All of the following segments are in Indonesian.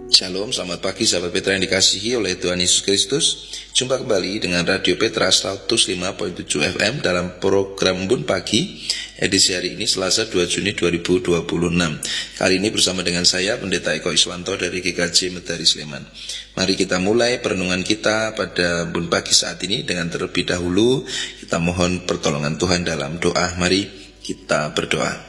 Shalom, selamat pagi sahabat Petra yang dikasihi oleh Tuhan Yesus Kristus. Jumpa kembali dengan Radio Petra 105.7 FM dalam program Bun Pagi edisi hari ini Selasa 2 Juni 2026. Kali ini bersama dengan saya Pendeta Eko Iswanto dari GKJ Medari Sleman. Mari kita mulai perenungan kita pada Bun Pagi saat ini dengan terlebih dahulu kita mohon pertolongan Tuhan dalam doa. Mari kita berdoa.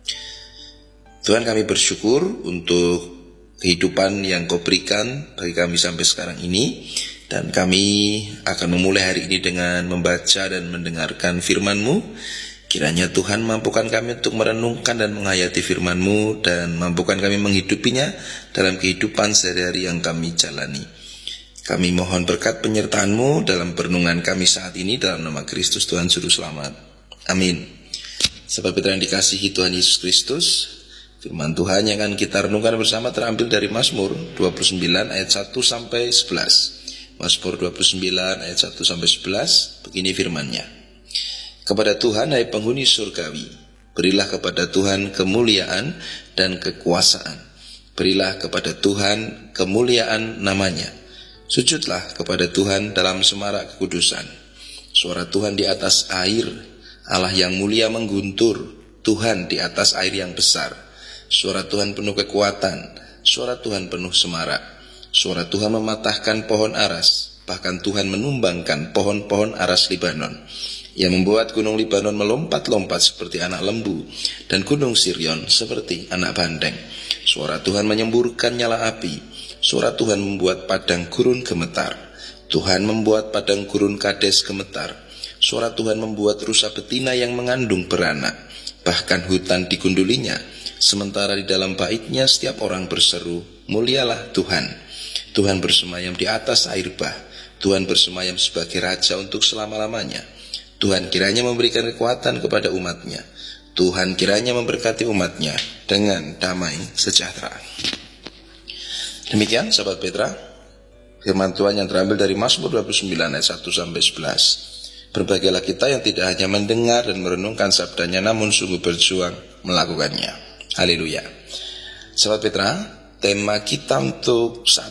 Tuhan, kami bersyukur untuk kehidupan yang Kau berikan bagi kami sampai sekarang ini, dan kami akan memulai hari ini dengan membaca dan mendengarkan firman-Mu. Kiranya Tuhan mampukan kami untuk merenungkan dan menghayati firman-Mu, dan mampukan kami menghidupinya dalam kehidupan sehari-hari yang kami jalani. Kami mohon berkat penyertaan-Mu dalam perenungan kami saat ini, dalam nama Kristus Tuhan Juru Selamat. Amin. Sahabat Petra yang dikasihi Tuhan Yesus Kristus, firman Tuhan yang akan kita renungkan bersama terambil dari Mazmur 29 ayat 1 sampai 11. Mazmur 29 ayat 1 sampai 11, begini firman-Nya. Kepada Tuhan, hai penghuni surgawi, berilah kepada Tuhan kemuliaan dan kekuasaan. Berilah kepada Tuhan kemuliaan namanya. Sujudlah kepada Tuhan dalam semarak kekudusan. Suara Tuhan di atas air, Allah yang mulia mengguntur, Tuhan di atas air yang besar. Suara Tuhan penuh kekuatan, suara Tuhan penuh semarak. Suara Tuhan mematahkan pohon aras, bahkan Tuhan menumbangkan pohon-pohon aras Libanon. Ia membuat gunung Libanon melompat-lompat seperti anak lembu, dan gunung Sirion seperti anak bandeng. Suara Tuhan menyemburkan nyala api, suara Tuhan membuat padang gurun gemetar. Tuhan membuat padang gurun Kades gemetar. Suara Tuhan membuat rusa betina yang mengandung beranak, bahkan hutan digundulinya. Sementara di dalam baitnya setiap orang berseru, mulialah Tuhan. Tuhan bersemayam di atas air bah. Tuhan bersemayam sebagai raja untuk selama-lamanya. Tuhan kiranya memberikan kekuatan kepada umatnya. Tuhan kiranya memberkati umatnya dengan damai sejahtera. Demikian sahabat Petra, firman Tuhan yang terambil dari Mazmur 29 ayat 1 sampai 11. Berbahagialah kita yang tidak hanya mendengar dan merenungkan sabdanya, namun sungguh berjuang melakukannya. Haleluya. Sahabat Petra, tema kita untuk saat